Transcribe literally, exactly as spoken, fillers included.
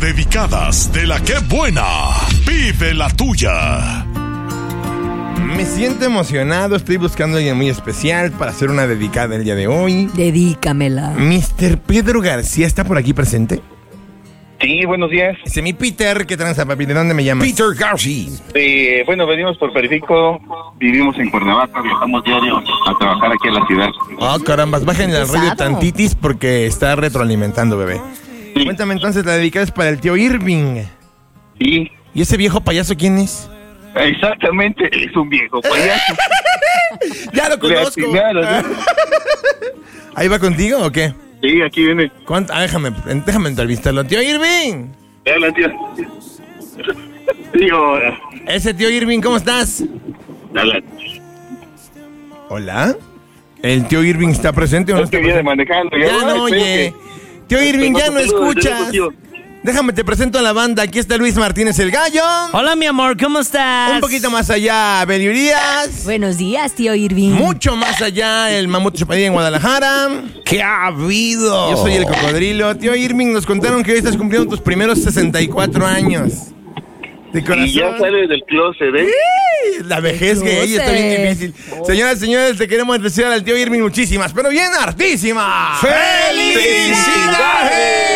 dedicadas de la que buena. Vive la tuya. Me siento emocionado, estoy buscando a alguien muy especial para hacer una dedicada el día de hoy. Dedícamela. mister Pedro García, ¿está por aquí presente? Sí, buenos días. Ese mi Peter, ¿qué tranza, papi? ¿De dónde me llamas? Peter García. Eh, bueno, venimos por Periférico, vivimos en Cuernavaca, viajamos diario a trabajar aquí en la ciudad. Ah, oh, carambas, bájenle al radio Pesado. tantitis porque está retroalimentando, bebé. Sí. Cuéntame entonces, la dedicada es para el tío Irving. Sí, ¿Y ese viejo payaso quién es? exactamente, es un viejo payaso. Ya lo Le conozco. atinaron, ¿no? ¿Ahí va contigo o qué? Sí, aquí viene. ¿Cuánto? Ah, déjame, déjame entrevistarlo. Tío Irving. Hola, tío. Tío, Ese tío Irving, ¿cómo estás? hola. ¿Hola? ¿El tío Irving está presente o no Es que está viene presente? manejando. Ya Ay, no, espero oye. que- Tío Irving, ya no Tengo saludos de escuchas. tío. Déjame, te presento a la banda. Aquí está Luis Martínez el Gallo. Hola, mi amor, ¿cómo estás? Un poquito más allá, Beli Urias. Buenos días, tío Irving. Mucho más allá, el Mamuto Chupadilla en Guadalajara. ¿Qué ha habido? Yo soy el Cocodrilo. Tío Irving, nos contaron que hoy estás cumpliendo tus primeros sesenta y cuatro años. De corazón. Y ya sale del closet, ¿eh? La vejez que ella está bien difícil. Señoras y señores, te queremos desear al tío Irving muchísimas, pero bien hartísimas. ¡Felicidades!